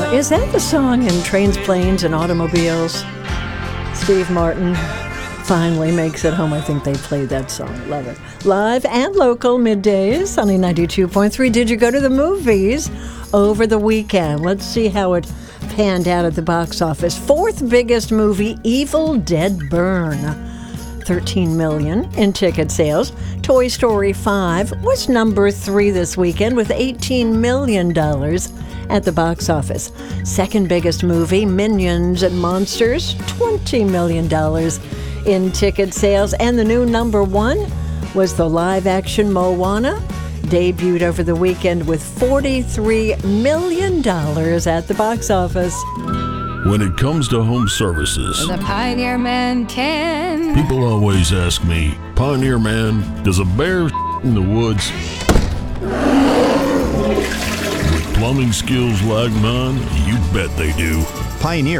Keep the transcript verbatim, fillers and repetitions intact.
is that the song in Trains, Planes, and Automobiles? Steve Martin finally makes it home. I think they played that song. Love it. Live and local middays, Sunny ninety-two point three. Did you go to the movies over the weekend? Let's see how it panned out at the box office. Fourth biggest movie, Evil Dead Burn. thirteen million dollars in ticket sales. Toy Story five was number three this weekend with eighteen million dollars at the box office. Second biggest movie, Minions and Monsters, twenty million dollars in ticket sales. And the new number one was the live-action Moana, debuted over the weekend with forty-three million dollars at the box office. When it comes to home services, The Pioneer Man can. people always ask me, Pioneer Man, does a bear in the woods? With plumbing skills like mine, you bet they do. Pioneer